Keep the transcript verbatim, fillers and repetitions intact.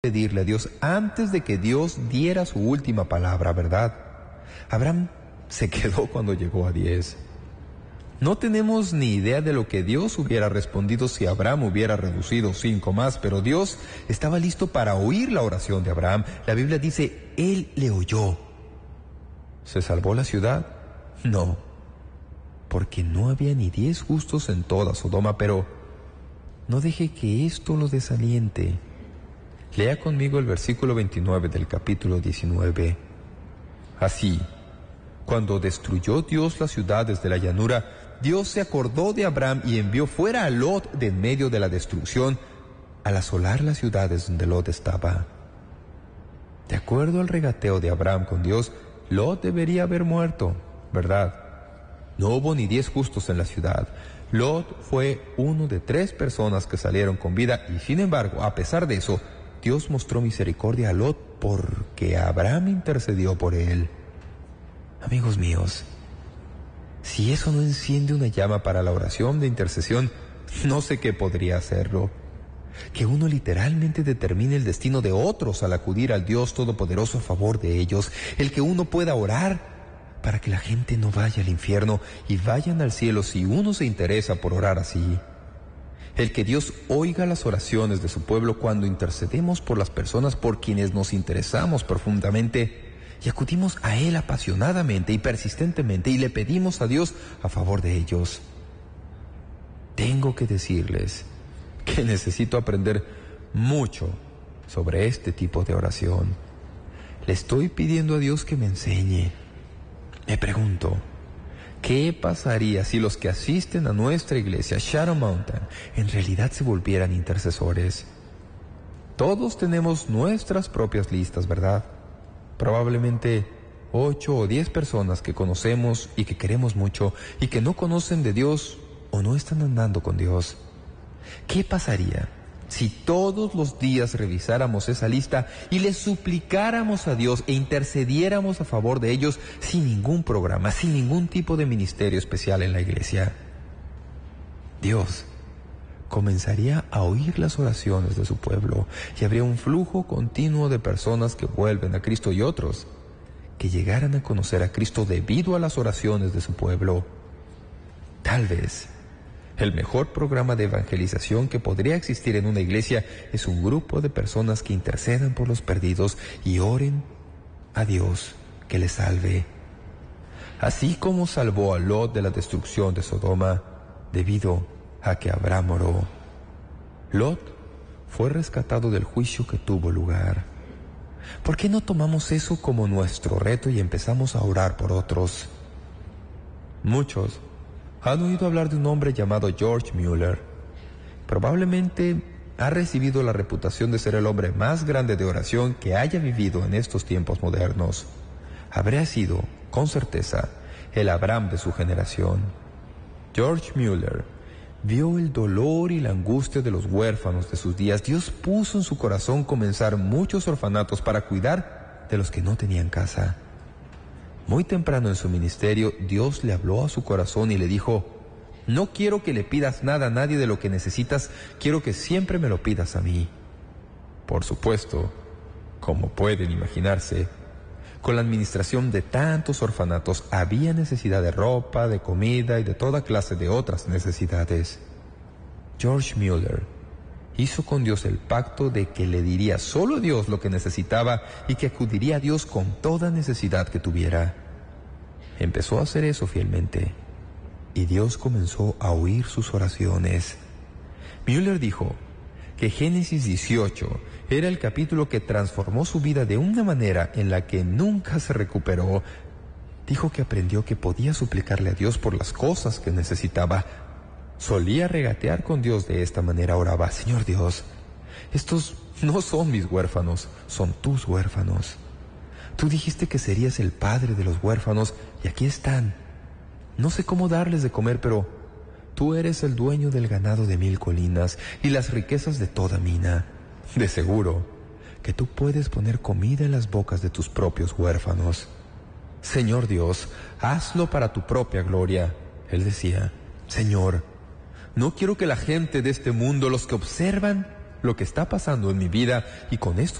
pedirle a Dios antes de que Dios diera su última palabra, ¿verdad? Abraham se quedó cuando llegó a diez. No tenemos ni idea de lo que Dios hubiera respondido si Abraham hubiera reducido cinco más, pero Dios estaba listo para oír la oración de Abraham. La Biblia dice, Él le oyó. ¿Se salvó la ciudad? No, porque no había ni diez justos en toda Sodoma, pero no deje que esto lo desaliente. Lea conmigo el versículo veintinueve del capítulo diecinueve. Así, cuando destruyó Dios las ciudades de la llanura, Dios se acordó de Abraham y envió fuera a Lot de en medio de la destrucción, al asolar las ciudades donde Lot estaba. De acuerdo al regateo de Abraham con Dios, Lot debería haber muerto, ¿verdad? No hubo ni diez justos en la ciudad. Lot fue uno de tres personas que salieron con vida y, sin embargo, a pesar de eso, Dios mostró misericordia a Lot porque Abraham intercedió por él. Amigos míos, si eso no enciende una llama para la oración de intercesión, no sé qué podría hacerlo. Que uno literalmente determine el destino de otros al acudir al Dios Todopoderoso a favor de ellos. El que uno pueda orar para que la gente no vaya al infierno y vayan al cielo si uno se interesa por orar así. El que Dios oiga las oraciones de su pueblo cuando intercedemos por las personas por quienes nos interesamos profundamente y acudimos a Él apasionadamente y persistentemente y le pedimos a Dios a favor de ellos. Tengo que decirles que necesito aprender mucho sobre este tipo de oración. Le estoy pidiendo a Dios que me enseñe. Me pregunto, ¿qué pasaría si los que asisten a nuestra iglesia, Shadow Mountain, en realidad se volvieran intercesores? Todos tenemos nuestras propias listas, ¿verdad? Probablemente ocho o diez personas que conocemos y que queremos mucho y que no conocen de Dios o no están andando con Dios. ¿Qué pasaría si todos los días revisáramos esa lista y le suplicáramos a Dios e intercediéramos a favor de ellos sin ningún programa, sin ningún tipo de ministerio especial en la iglesia? Dios comenzaría a oír las oraciones de su pueblo y habría un flujo continuo de personas que vuelven a Cristo y otros que llegaran a conocer a Cristo debido a las oraciones de su pueblo. Tal vez el mejor programa de evangelización que podría existir en una iglesia es un grupo de personas que intercedan por los perdidos y oren a Dios que les salve. Así como salvó a Lot de la destrucción de Sodoma debido a que Abraham oró. Lot fue rescatado del juicio que tuvo lugar. ¿Por qué no tomamos eso como nuestro reto y empezamos a orar por otros? Muchos han oído hablar de un hombre llamado George Mueller. Probablemente ha recibido la reputación de ser el hombre más grande de oración que haya vivido en estos tiempos modernos. Habría sido, con certeza, el Abraham de su generación. George Mueller vio el dolor y la angustia de los huérfanos de sus días. Dios puso en su corazón comenzar muchos orfanatos para cuidar de los que no tenían casa. Muy temprano en su ministerio, Dios le habló a su corazón y le dijo, no quiero que le pidas nada a nadie de lo que necesitas, quiero que siempre me lo pidas a mí. Por supuesto, como pueden imaginarse, con la administración de tantos orfanatos había necesidad de ropa, de comida y de toda clase de otras necesidades. George Mueller hizo con Dios el pacto de que le diría solo a Dios lo que necesitaba y que acudiría a Dios con toda necesidad que tuviera. Empezó a hacer eso fielmente y Dios comenzó a oír sus oraciones. Mueller dijo que Génesis dieciocho era el capítulo que transformó su vida de una manera en la que nunca se recuperó. Dijo que aprendió que podía suplicarle a Dios por las cosas que necesitaba. Solía regatear con Dios de esta manera, oraba, Señor Dios, estos no son mis huérfanos, son tus huérfanos. Tú dijiste que serías el padre de los huérfanos y aquí están. No sé cómo darles de comer, pero tú eres el dueño del ganado de mil colinas y las riquezas de toda mina. De seguro que tú puedes poner comida en las bocas de tus propios huérfanos. Señor Dios, hazlo para tu propia gloria. Él decía, Señor, no quiero que la gente de este mundo, los que observan, lo que está pasando en mi vida y con esto